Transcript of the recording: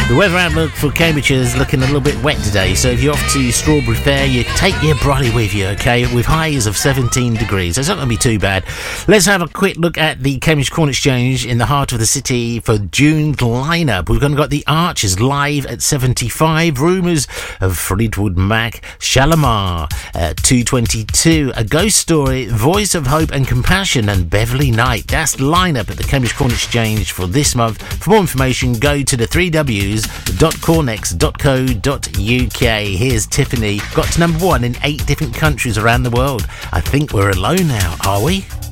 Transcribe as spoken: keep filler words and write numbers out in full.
The weather outlook for Cambridgeshire is looking a little bit wet today, so if you're off to Strawberry Fair, you take your brolly with you, okay, with highs of seventeen degrees. It's not going to be too bad. Let's have a quick look at the Cambridge Corn Exchange in the heart of the city for June's lineup. We've got the Archers live at seventy-five, Rumours of Fleetwood Mac, Shalimar at two twenty-two, A Ghost Story, Voice of Hope and Compassion, and Beverly Knight. That's the lineup at the Cambridge Corn Exchange for this month. For more information, go to the three W's dot cornex dot co dot uk. Here's Tiffany, got to number one in eight different countries around the world. I think we're alone now, are we?